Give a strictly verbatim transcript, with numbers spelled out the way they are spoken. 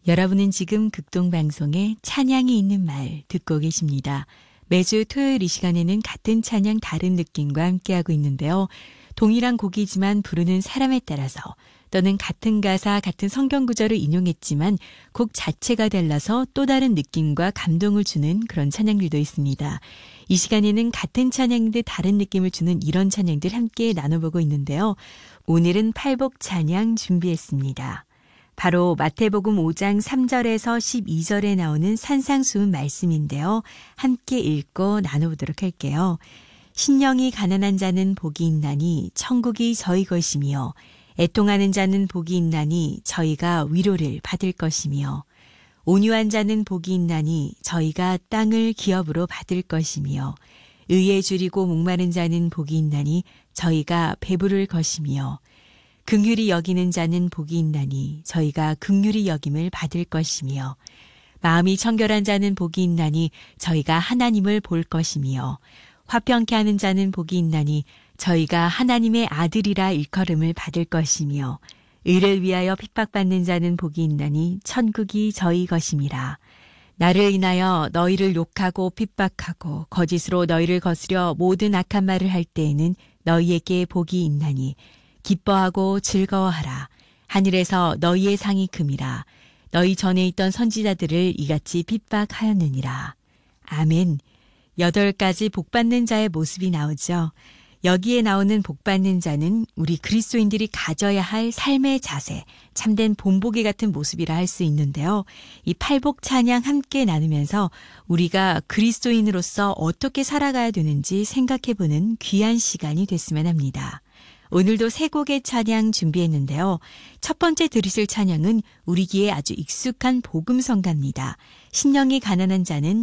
여러분은 지금 극동방송의 찬양이 있는 말 듣고 계십니다. 매주 토요일 이 시간에는 같은 찬양 다른 느낌과 함께하고 있는데요. 동일한 곡이지만 부르는 사람에 따라서 또는 같은 가사, 같은 성경 구절을 인용했지만 곡 자체가 달라서 또 다른 느낌과 감동을 주는 그런 찬양들도 있습니다. 이 시간에는 같은 찬양인데 다른 느낌을 주는 이런 찬양들 함께 나눠보고 있는데요. 오늘은 팔복 찬양 준비했습니다. 바로 마태복음 오 장 삼 절에서 십이 절에 나오는 산상수훈 말씀인데요. 함께 읽고 나눠보도록 할게요. 신령이 가난한 자는 복이 있나니 천국이 저희 것이며 애통하는 자는 복이 있나니 저희가 위로를 받을 것이며 온유한 자는 복이 있나니 저희가 땅을 기업으로 받을 것이며 의에 줄이고 목마른 자는 복이 있나니 저희가 배부를 것이며 긍휼히 여기는 자는 복이 있나니 저희가 긍휼히 여김을 받을 것이며 마음이 청결한 자는 복이 있나니 저희가 하나님을 볼 것이며 화평케 하는 자는 복이 있나니 저희가 하나님의 아들이라 일컬음을 받을 것이며 의를 위하여 핍박받는 자는 복이 있나니 천국이 저희 것임이라. 나를 인하여 너희를 욕하고 핍박하고 거짓으로 너희를 거스려 모든 악한 말을 할 때에는 너희에게 복이 있나니 기뻐하고 즐거워하라. 하늘에서 너희의 상이 큼이라. 너희 전에 있던 선지자들을 이같이 핍박하였느니라. 아멘. 여덟 가지 복받는 자의 모습이 나오죠. 여기에 나오는 복받는 자는 우리 그리스도인들이 가져야 할 삶의 자세, 참된 본보기 같은 모습이라 할 수 있는데요. 이 팔복 찬양 함께 나누면서 우리가 그리스도인으로서 어떻게 살아가야 되는지 생각해보는 귀한 시간이 됐으면 합니다. 오늘도 세 곡의 찬양 준비했는데요. 첫 번째 들으실 찬양은 우리 귀에 아주 익숙한 복음성가입니다. 신령이 가난한 자는